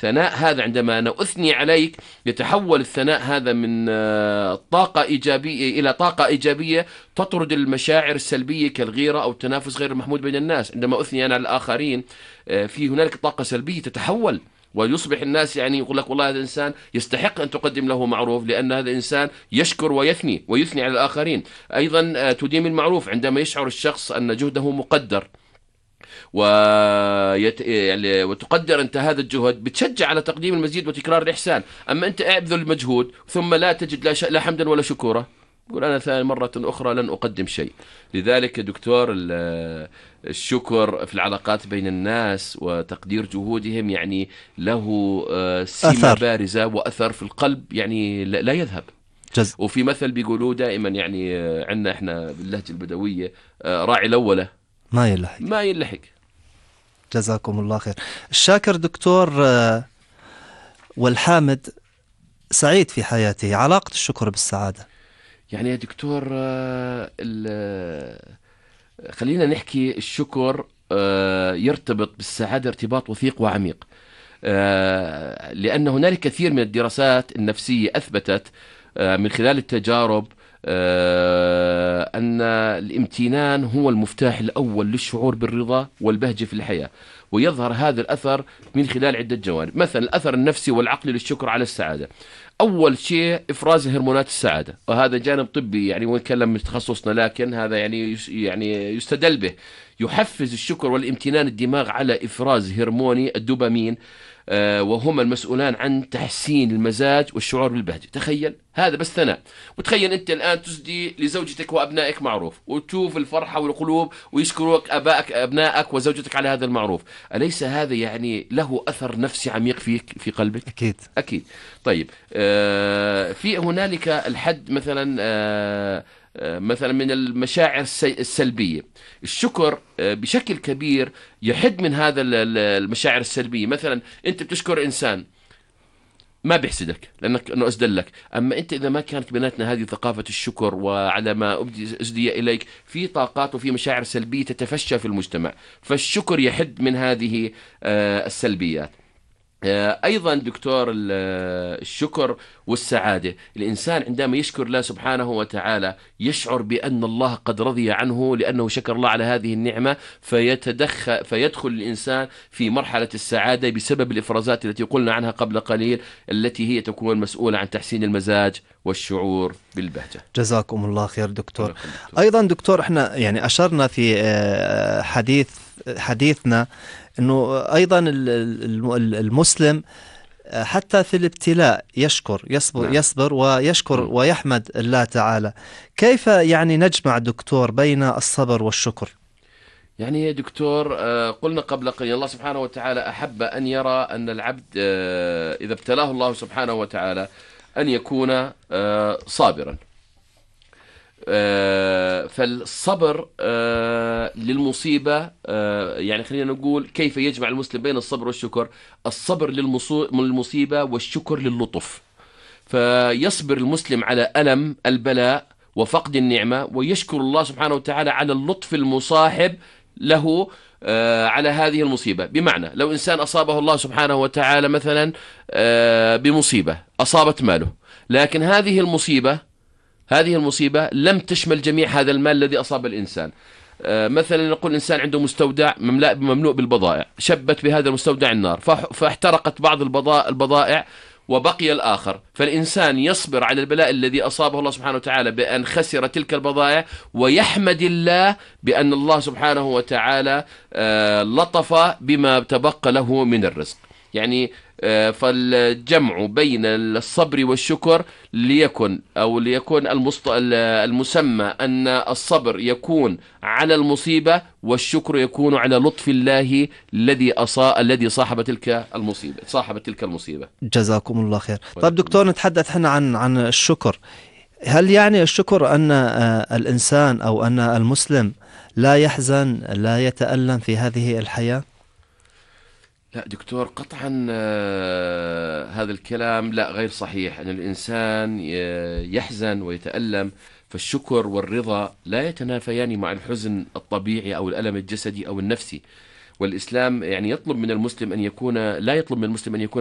الثناء هذا عندما أنا أثني عليك يتحول الثناء هذا من طاقة إيجابية إلى طاقة إيجابية تطرد المشاعر السلبية كالغيرة أو التنافس غير المحمود بين الناس. عندما أثني أنا على الآخرين في هنالك طاقة سلبية تتحول، ويصبح الناس يعني يقول لك والله هذا الإنسان يستحق أن تقدم له معروف، لأن هذا الإنسان يشكر ويثني على الآخرين. أيضا تديم المعروف عندما يشعر الشخص أن جهده مقدر يعني وتقدر أنت هذا الجهد، بتشجع على تقديم المزيد وتكرار الإحسان. أما أنت أبذل المجهود ثم لا تجد لا حمدا ولا شكورا، يقول أنا ثاني مرة أخرى لن أقدم شيء. لذلك دكتور الشكر في العلاقات بين الناس وتقدير جهودهم يعني له سمة أثر بارزة وأثر في القلب يعني لا يذهب. وفي مثل بيقولوه دائما يعني عندنا احنا باللهجة البدوية راعي الأولى ما يلحق. جزاكم الله خير. الشاكر دكتور والحامد سعيد في حياته، علاقة الشكر بالسعادة؟ يعني يا دكتور خلينا نحكي الشكر يرتبط بالسعادة ارتباط وثيق وعميق، لأن هنالك كثير من الدراسات النفسية أثبتت من خلال التجارب أن الامتنان هو المفتاح الأول للشعور بالرضا والبهجة في الحياة، ويظهر هذا الأثر من خلال عدة جوانب. مثلا الأثر النفسي والعقلي للشكر على السعادة، أول شيء إفراز هرمونات السعادة، وهذا جانب طبي يعني وإن كان من تخصصنا لكن هذا يعني يستدل به. يحفز الشكر والامتنان الدماغ على إفراز هرموني الدوبامين، وهما المسؤولان عن تحسين المزاج والشعور بالبهجة. تخيل هذا بس ثناء، وتخيل أنت الآن تسدي لزوجتك وأبنائك معروف وتشوف الفرحة والقلوب ويشكروك أبنائك وزوجتك على هذا المعروف، أليس هذا يعني له أثر نفسي عميق فيك في قلبك؟ أكيد. طيب في هنالك الحد مثلا من المشاعر السلبية. الشكر بشكل كبير يحد من هذا المشاعر السلبية. مثلا أنت بتشكر إنسان ما بيحسدك لأنه أسدلك، أما أنت إذا ما كانت بيناتنا هذه ثقافة الشكر وعلى ما أسدي إليك في طاقات وفي مشاعر سلبية تتفشى في المجتمع، فالشكر يحد من هذه السلبيات. أيضا دكتور الشكر والسعادة، الإنسان عندما يشكر الله سبحانه وتعالى يشعر بأن الله قد رضي عنه لأنه شكر الله على هذه النعمة، فيدخل الإنسان في مرحلة السعادة بسبب الإفرازات التي قلنا عنها قبل قليل، التي هي تكون مسؤولة عن تحسين المزاج والشعور بالبهجة. جزاكم الله خير دكتور. أيضا دكتور احنا يعني أشرنا في حديثنا أنه أيضا المسلم حتى في الابتلاء يصبر ويشكر ويحمد الله تعالى. كيف يعني نجمع دكتور بين الصبر والشكر؟ يعني يا دكتور قلنا قبل قليل الله سبحانه وتعالى أحب أن يرى أن العبد إذا ابتلاه الله سبحانه وتعالى أن يكون صابرا. فالصبر للمصيبة، يعني خلينا نقول كيف يجمع المسلم بين الصبر والشكر. الصبر للمصيبة والشكر للطف، فيصبر المسلم على ألم البلاء وفقد النعمة، ويشكر الله سبحانه وتعالى على اللطف المصاحب له على هذه المصيبة. بمعنى لو إنسان أصابه الله سبحانه وتعالى مثلا بمصيبة أصابت ماله، لكن هذه المصيبة لم تشمل جميع هذا المال الذي أصاب الإنسان. مثلا نقول إنسان عنده مستودع مملوء بالبضائع، شبت بهذا المستودع النار فاحترقت بعض البضائع وبقي الآخر، فالإنسان يصبر على البلاء الذي أصابه الله سبحانه وتعالى بأن خسر تلك البضائع، ويحمد الله بأن الله سبحانه وتعالى لطف بما تبقى له من الرزق. يعني فالجمع بين الصبر والشكر ليكن المسمى أن الصبر يكون على المصيبة والشكر يكون على لطف الله الذي صاحب تلك المصيبة. جزاكم الله خير. طيب دكتور نتحدث هنا عن الشكر. هل يعني الشكر أن الإنسان أو أن المسلم لا يحزن لا يتألم في هذه الحياة؟ لا دكتور قطعا هذا الكلام لا غير صحيح. أن الإنسان يحزن ويتألم، فالشكر والرضا لا يتنافيان مع الحزن الطبيعي أو الألم الجسدي أو النفسي. والإسلام يعني لا يطلب من المسلم أن يكون